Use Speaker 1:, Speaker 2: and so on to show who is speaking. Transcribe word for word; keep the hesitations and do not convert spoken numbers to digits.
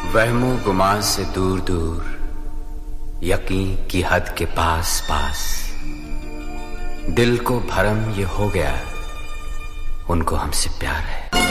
Speaker 1: वहमो गुमान से दूर दूर, यकीन की हद के पास पास। दिल को भरम ये हो गया, उनको हमसे प्यार है।